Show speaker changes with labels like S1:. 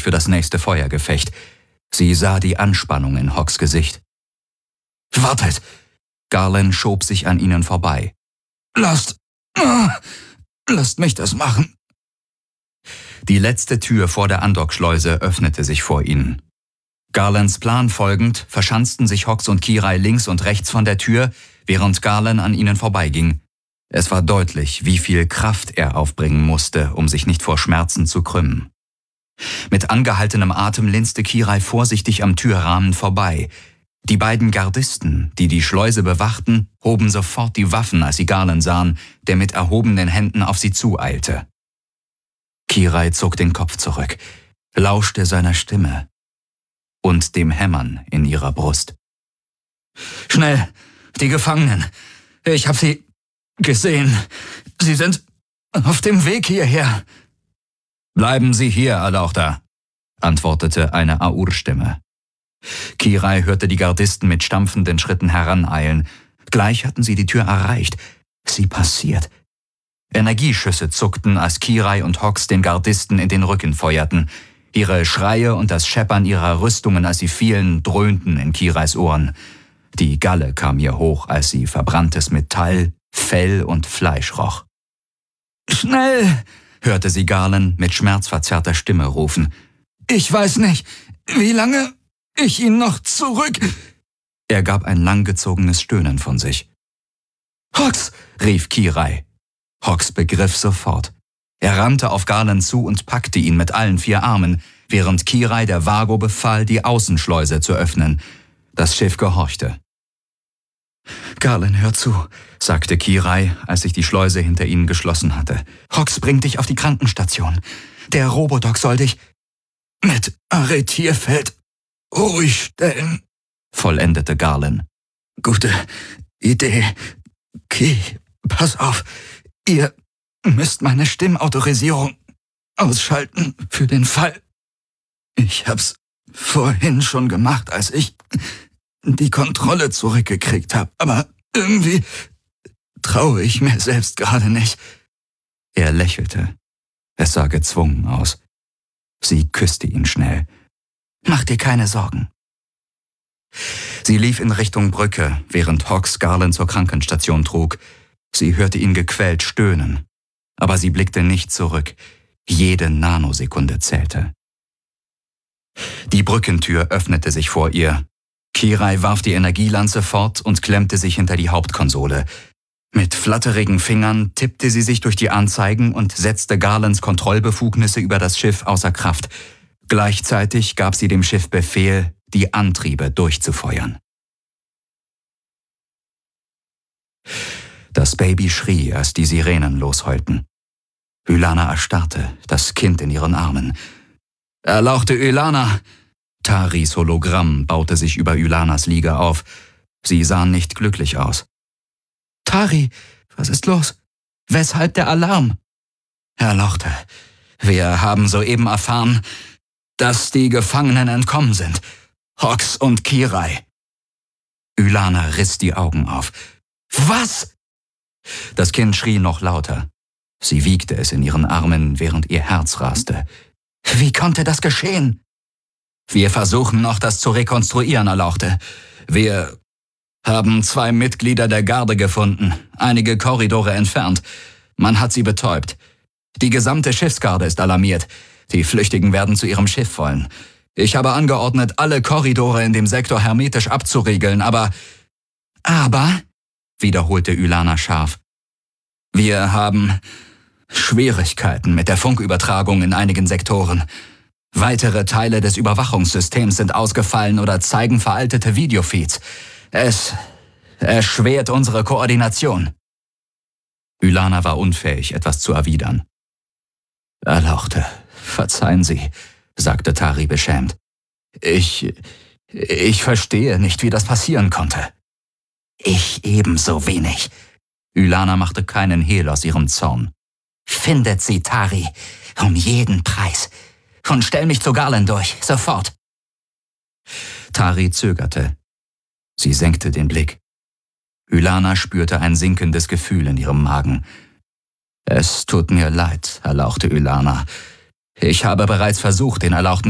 S1: sich für das nächste Feuergefecht. Sie sah die Anspannung in Hawks Gesicht.
S2: »Wartet!«
S1: Garland schob sich an ihnen vorbei.
S2: »Lasst mich das machen!«
S1: Die letzte Tür vor der Andockschleuse öffnete sich vor ihnen. Garlands Plan folgend verschanzten sich Hawks und Kirai links und rechts von der Tür, während Garland an ihnen vorbeiging. Es war deutlich, wie viel Kraft er aufbringen musste, um sich nicht vor Schmerzen zu krümmen. Mit angehaltenem Atem linste Kirai vorsichtig am Türrahmen vorbei. Die beiden Gardisten, die die Schleuse bewachten, hoben sofort die Waffen, als sie Garland sahen, der mit erhobenen Händen auf sie zueilte. Kirai zog den Kopf zurück, lauschte seiner Stimme und dem Hämmern in ihrer Brust.
S2: »Schnell, die Gefangenen! Ich habe sie gesehen. Sie sind auf dem Weg hierher.«
S1: »Bleiben Sie hier, Erlauchter«, antwortete eine Aur-Stimme. Kirai hörte die Gardisten mit stampfenden Schritten heraneilen. Gleich hatten sie die Tür erreicht. Sie passiert. Energieschüsse zuckten, als Kirai und Hawks den Gardisten in den Rücken feuerten. Ihre Schreie und das Scheppern ihrer Rüstungen, als sie fielen, dröhnten in Kirais Ohren. Die Galle kam ihr hoch, als sie verbranntes Metall, Fell und Fleisch roch.
S2: »Schnell«,
S1: hörte sie Garland mit schmerzverzerrter Stimme rufen.
S2: »Ich weiß nicht, wie lange ich ihn noch zurück...«
S1: Er gab ein langgezogenes Stöhnen von sich.
S2: »Hawks«,
S1: rief Kirai. Hawks begriff sofort. Er rannte auf Garland zu und packte ihn mit allen 4 Armen, während Kirai der Vago befahl, die Außenschleuse zu öffnen. Das Schiff gehorchte.
S2: »Garland, hör zu«,
S1: sagte Kirai, als sich die Schleuse hinter ihnen geschlossen hatte.
S2: »Hawks bringt dich auf die Krankenstation. Der Robodoc soll dich mit Arretierfeld ruhig stellen«,
S1: vollendete Garland.
S2: »Gute Idee. Ki, pass auf. Ihr müsst meine Stimmautorisierung ausschalten für den Fall. Ich hab's vorhin schon gemacht, als ich die Kontrolle zurückgekriegt habe, aber irgendwie traue ich mir selbst gerade nicht.«
S1: Er lächelte. Es sah gezwungen aus. Sie küsste ihn schnell.
S2: »Mach dir keine Sorgen.«
S1: Sie lief in Richtung Brücke, während Hawks Garland zur Krankenstation trug. Sie hörte ihn gequält stöhnen. Aber sie blickte nicht zurück. Jede Nanosekunde zählte. Die Brückentür öffnete sich vor ihr. Kirai warf die Energielanze fort und klemmte sich hinter die Hauptkonsole. Mit flatterigen Fingern tippte sie sich durch die Anzeigen und setzte Garlands Kontrollbefugnisse über das Schiff außer Kraft. Gleichzeitig gab sie dem Schiff Befehl, die Antriebe durchzufeuern. Das Baby schrie, als die Sirenen losheulten. Ylana erstarrte, das Kind in ihren Armen. »Erlauchte Ylana!« Taris Hologramm baute sich über Ylanas Liege auf. Sie sahen nicht glücklich aus.
S2: »Tari, was ist los? Weshalb der Alarm?«
S1: »Erlauchte, wir haben soeben erfahren, dass die Gefangenen entkommen sind. Hawks und Kirai.« Ylana riss die Augen auf.
S2: »Was?«
S1: Das Kind schrie noch lauter. Sie wiegte es in ihren Armen, während ihr Herz raste.
S2: »Wie konnte das geschehen?«
S1: »Wir versuchen noch, das zu rekonstruieren, Erlauchte. Wir haben 2 Mitglieder der Garde gefunden, einige Korridore entfernt. Man hat sie betäubt. Die gesamte Schiffsgarde ist alarmiert. Die Flüchtigen werden zu ihrem Schiff wollen. Ich habe angeordnet, alle Korridore in dem Sektor hermetisch abzuriegeln, aber, wiederholte Ylana scharf. Wir haben Schwierigkeiten mit der Funkübertragung in einigen Sektoren. Weitere Teile des Überwachungssystems sind ausgefallen oder zeigen veraltete Videofeeds. Es erschwert unsere Koordination.« Ylana war unfähig, etwas zu erwidern. »Erlauchte, verzeihen Sie«, sagte Tari beschämt. Ich verstehe nicht, wie das passieren konnte.«
S2: »Ich ebenso wenig.«
S1: Ylana machte keinen Hehl aus ihrem Zorn.
S2: »Findet sie, Tari, um jeden Preis. Und stell mich zu Garland durch, sofort.«
S1: Tari zögerte. Sie senkte den Blick. Ylana spürte ein sinkendes Gefühl in ihrem Magen. »Es tut mir leid«, erlauchte Ylana. »Ich habe bereits versucht, den Erlauchten